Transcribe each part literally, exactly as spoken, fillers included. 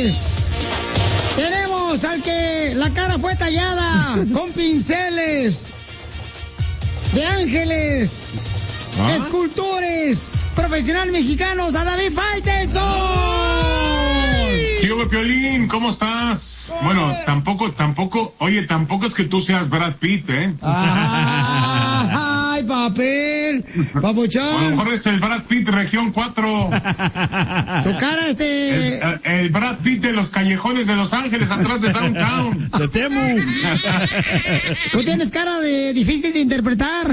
Ángeles. Tenemos al que la cara fue tallada con pinceles de ángeles. ¿Ah? Escultores profesionales mexicanos, a David Faitelson. Tío Piolín, ¿cómo estás? Ay. Bueno, tampoco, tampoco, oye, tampoco es que tú seas Brad Pitt, ¿eh? Ah, ay, papel, papuchón. A lo mejor es el Brad Pitt región cuatro. Tu cara, este... El, el Brad Pitt de los callejones de Los Ángeles, atrás de Downtown. Te temo. Tú tienes cara de difícil de interpretar.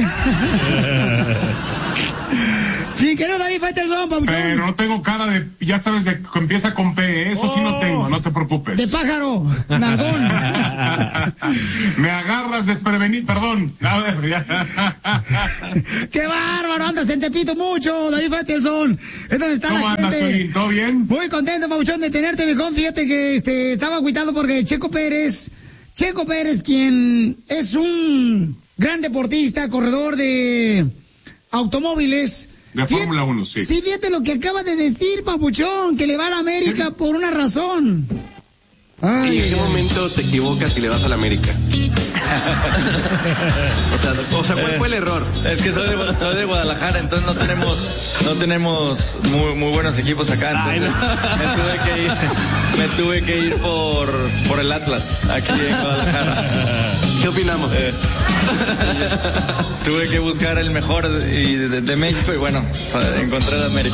Sí, que no, David Faitelson, papuchón. Pero no tengo cara de, ya sabes, de que empieza con P, ¿eh? Eso oh, sí no tengo, no te preocupes. De pájaro, nalgón. Me agarras desprevenido, perdón. A ver, ya. ¡Qué bárbaro! Andas en Tepito mucho, David Faitelson. Entonces está ¿Cómo la andas, gente. Piolín? ¿Todo bien? Muy contento, papuchón, de tenerte, viejón. Fíjate que este estaba agüitado porque Checo Pérez, Checo Pérez, quien es un gran deportista, corredor de automóviles. De Fórmula uno, sí. Sí, fíjate lo que acaba de decir, papuchón, que le va a la América ¿Sí? por una razón. Ay, ¿en qué momento te equivocas y le vas a la América? o sea, o sea, ¿cuál fue el error? Es que soy de, soy de Guadalajara, entonces no tenemos no tenemos muy, muy buenos equipos acá. Entonces Ay, no. me tuve que ir, me tuve que ir por, por el Atlas, aquí en Guadalajara. ¿Qué opinamos? Eh, tuve que buscar el mejor y de, de México y bueno, encontré el América.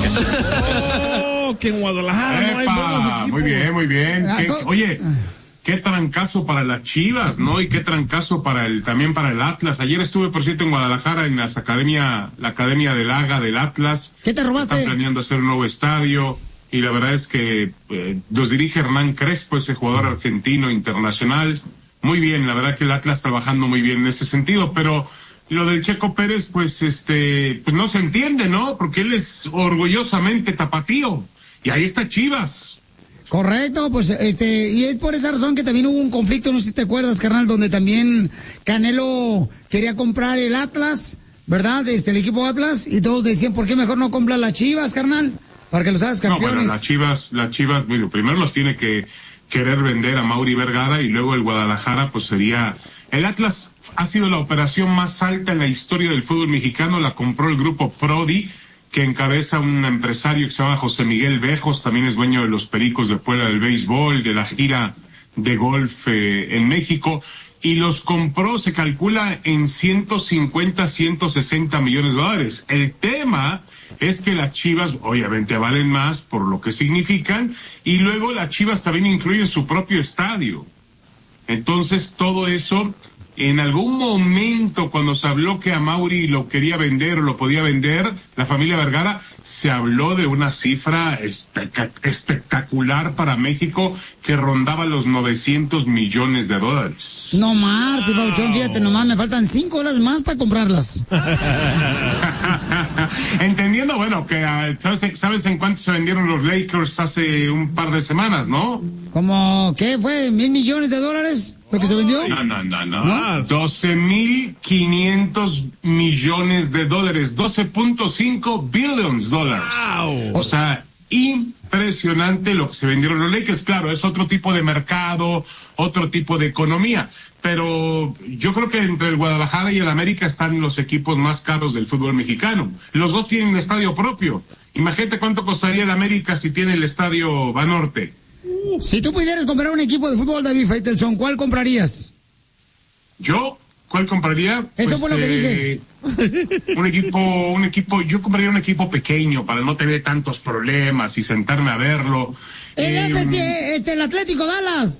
Oh, que en Guadalajara no hay buenos equipos. Muy bien, muy bien. ¿Qué, oye, qué trancazo para las Chivas, ¿no? Y qué trancazo para el, también para el Atlas. Ayer estuve, por cierto, en Guadalajara en las academia, la Academia del Haga del Atlas. ¿Qué te robaste? Están planeando hacer un nuevo estadio. Y la verdad es que eh, los dirige Hernán Crespo, ese jugador argentino internacional. Muy bien, la verdad que el Atlas trabajando muy bien en ese sentido, pero lo del Checo Pérez, pues, este, pues no se entiende, ¿no? Porque él es orgullosamente tapatío. Y ahí está Chivas. Correcto, pues, este, y es por esa razón que también hubo un conflicto, no sé si te acuerdas, carnal, donde también Canelo quería comprar el Atlas, ¿verdad? Este, el equipo Atlas, y todos decían, ¿por qué mejor no comprar las Chivas, carnal? Para que los hagas campeones. No, bueno, las Chivas, las Chivas, bueno, primero los tiene que querer vender a Mauri Vergara y luego el Guadalajara, pues sería... El Atlas ha sido la operación más alta en la historia del fútbol mexicano, la compró el grupo Prodi, que encabeza un empresario que se llama José Miguel Bejos, también es dueño de los Pericos de Puebla del béisbol, de la gira de golf eh, en México, y los compró, se calcula, en ciento cincuenta, ciento sesenta millones de dólares. El tema es que las Chivas obviamente valen más por lo que significan, y luego las Chivas también incluyen su propio estadio. Entonces todo eso, en algún momento cuando se habló que a Mauri lo quería vender o lo podía vender, la familia Vergara, se habló de una cifra espe- espectacular para México que rondaba los novecientos millones de dólares. No más, wow. Pauchón, fíjate nomás, me faltan cinco horas más para comprarlas. Entendiendo, bueno, que ¿sabes, ¿sabes en cuánto se vendieron los Lakers hace un par de semanas, no? ¿Cómo qué fue? ¿Mil millones de dólares lo que se vendió? No, no, no, no. ¿No? doce mil quinientos millones de dólares, doce punto cinco billions dólares. Wow. O sea, impresionante lo que se vendieron los Lakers. Claro, es otro tipo de mercado, otro tipo de economía. Pero yo creo que entre el Guadalajara y el América están los equipos más caros del fútbol mexicano. Los dos tienen estadio propio. Imagínate cuánto costaría el América si tiene el estadio Banorte. Uh, si tú pudieras comprar un equipo de fútbol, David Faitelson, ¿cuál comprarías? ¿Yo? ¿Cuál compraría? Eso pues, fue lo que eh, dije. Un equipo, un equipo, yo compraría un equipo pequeño para no tener tantos problemas y sentarme a verlo. El eh, F C, este, el Atlético Dallas.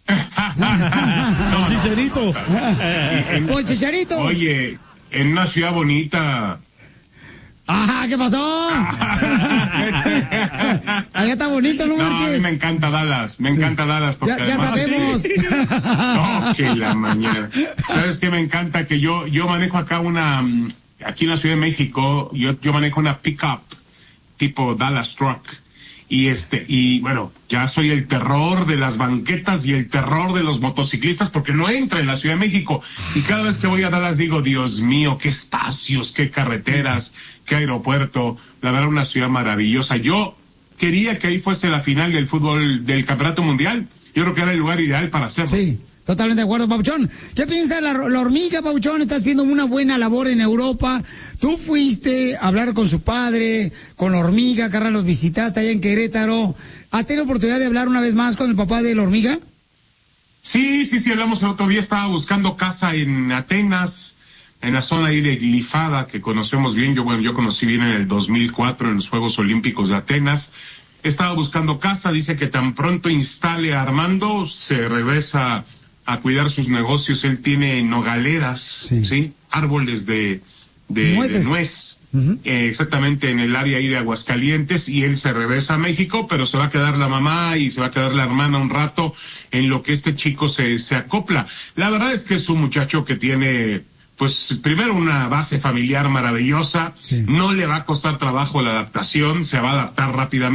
Con Chicharito. Con Chicharito. Oye, en una ciudad bonita. Ajá, ¿qué pasó? Allá está bonito, ¿no? No, a mí me encanta Dallas, me sí. encanta Dallas. Porque ya, ya además, sabemos. No, que la mañana. ¿Sabes qué me encanta? Que yo yo manejo acá una, aquí en la Ciudad de México, yo yo manejo una pickup tipo Dallas Truck. Y este, y bueno, ya soy el terror de las banquetas y el terror de los motociclistas porque no entra en la Ciudad de México. Y cada vez que voy a Dallas digo, Dios mío, qué espacios, qué carreteras, qué aeropuerto. La verdad, una ciudad maravillosa. Yo quería que ahí fuese la final del fútbol del Campeonato Mundial. Yo creo que era el lugar ideal para hacerlo. Sí. Totalmente de acuerdo, Papuchón. ¿Qué piensa la, la hormiga, Papuchón? Está haciendo una buena labor en Europa. Tú fuiste a hablar con su padre, con la hormiga, carnal, los visitaste allá en Querétaro. ¿Has tenido oportunidad de hablar una vez más con el papá de la hormiga? Sí, sí, sí, hablamos el otro día. Estaba buscando casa en Atenas, en la zona ahí de Glifada, que conocemos bien. Yo, bueno, yo conocí bien en el dos mil cuatro en los Juegos Olímpicos de Atenas. Estaba buscando casa, dice que tan pronto instale a Armando, se regresa a cuidar sus negocios. Él tiene nogaleras, sí, ¿sí? Árboles de, de, de nuez, uh-huh. eh, exactamente en el área ahí de Aguascalientes, y él se regresa a México, pero se va a quedar la mamá y se va a quedar la hermana un rato en lo que este chico se, se acopla. La verdad es que es un muchacho que tiene, pues, primero una base familiar maravillosa, sí. No le va a costar trabajo la adaptación, se va a adaptar rápidamente.